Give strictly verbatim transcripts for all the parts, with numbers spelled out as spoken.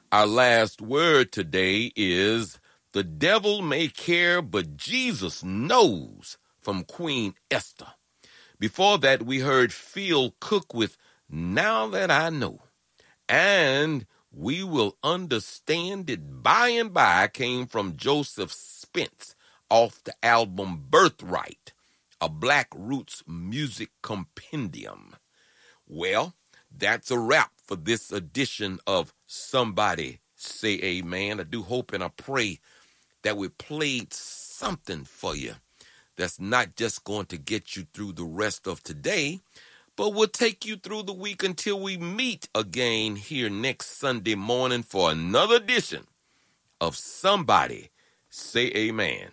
Our last word today is "The devil may care, but Jesus knows" from Queen Esther. Before that, we heard Phil Cook with "Now That I Know." And "We Will Understand It By and By" came from Joseph Spence off the album Birthright, a Black Roots music compendium. Well, that's a wrap for this edition of Somebody Say Amen. I do hope and I pray that we played something for you that's not just going to get you through the rest of today, but will take you through the week until we meet again here next Sunday morning for another edition of Somebody Say Amen.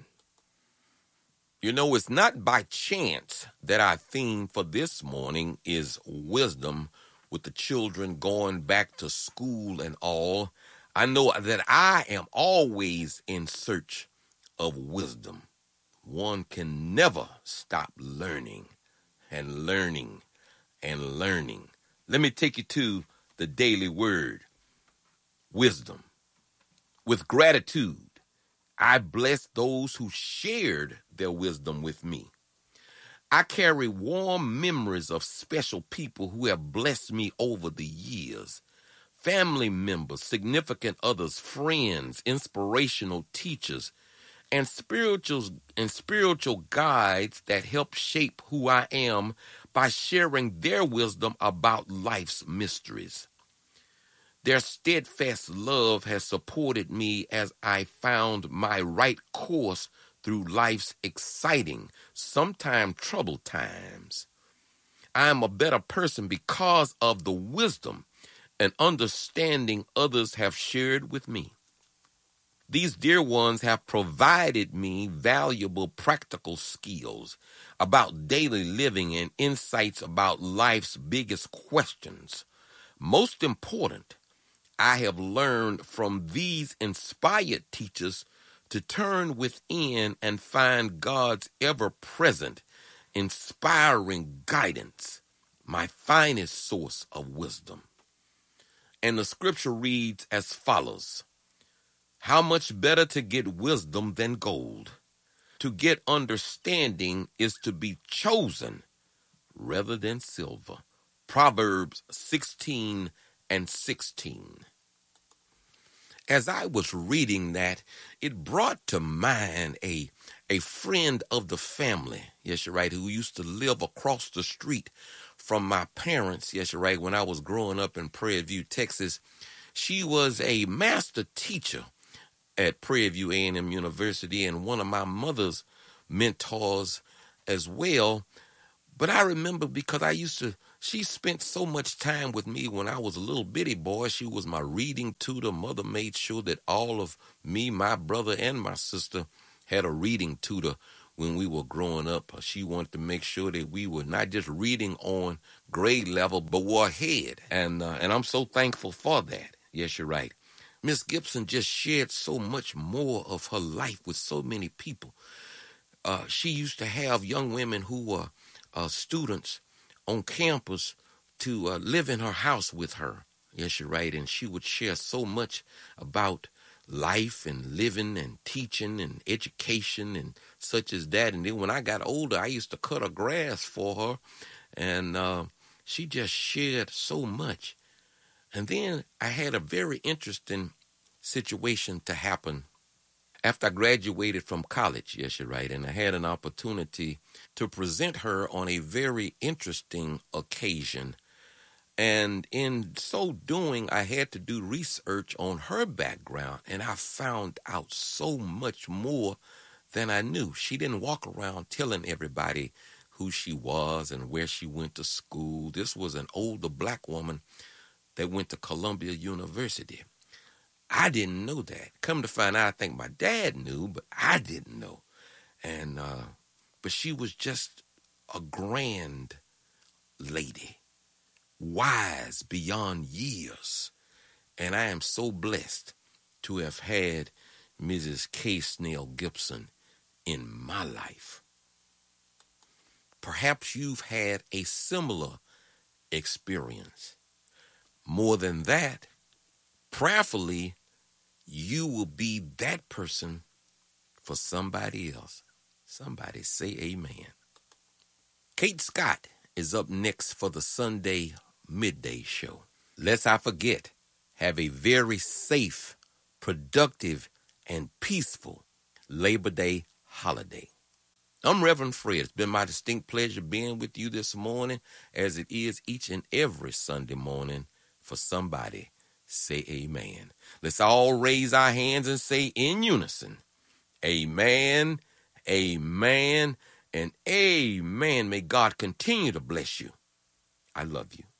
You know, it's not by chance that our theme for this morning is wisdom, with the children going back to school and all. I know that I am always in search of wisdom. One can never stop learning and learning and learning. Let me take you to the daily word, wisdom. With gratitude, I bless those who shared their wisdom with me. I carry warm memories of special people who have blessed me over the years. Family members, significant others, friends, inspirational teachers, and spirituals and spiritual guides that help shape who I am by sharing their wisdom about life's mysteries. Their steadfast love has supported me as I found my right course through life's exciting, sometimes troubled times. I am a better person because of the wisdom and understanding others have shared with me. These dear ones have provided me valuable practical skills about daily living and insights about life's biggest questions. Most important, I have learned from these inspired teachers to turn within and find God's ever-present, inspiring guidance, my finest source of wisdom. And the scripture reads as follows: "How much better to get wisdom than gold? To get understanding is to be chosen rather than silver." Proverbs sixteen and sixteen. As I was reading that, it brought to mind a, a friend of the family, yes, you're right, who used to live across the street from my parents, yes, you're right, when I was growing up in Prairie View, Texas. She was a master teacher at Prairie View A and M University and one of my mother's mentors as well. But I remember because I used to, she spent so much time with me when I was a little bitty boy. She was my reading tutor. Mother made sure that all of me, my brother, and my sister had a reading tutor when we were growing up. She wanted to make sure that we were not just reading on grade level, but were ahead. And, uh, and I'm so thankful for that. Yes, you're right. Miss Gibson just shared so much more of her life with so many people. Uh, she used to have young women who were uh, students on campus to uh, live in her house with her. Yes, you're right. And she would share so much about life and living and teaching and education and such as that. And then when I got older, I used to cut her grass for her. And uh, she just shared so much. And then I had a very interesting situation to happen after I graduated from college, yes, you're right, and I had an opportunity to present her on a very interesting occasion. And in so doing, I had to do research on her background, and I found out so much more than I knew. She didn't walk around telling everybody who she was and where she went to school. This was an older black woman that went to Columbia University. I didn't know that. Come to find out, I think my dad knew, but I didn't know. And uh, but she was just a grand lady, wise beyond years. And I am so blessed to have had Missus K. Snell Gibson in my life. Perhaps you've had a similar experience. More than that, prayerfully, you will be that person for somebody else. Somebody say amen. Kate Scott is up next for the Sunday Midday Show. Lest I forget, have a very safe, productive, and peaceful Labor Day holiday. I'm Reverend Fred. It's been my distinct pleasure being with you this morning, as it is each and every Sunday morning for somebody. Say amen. Let's all raise our hands and say in unison, amen, amen, and amen. May God continue to bless you. I love you.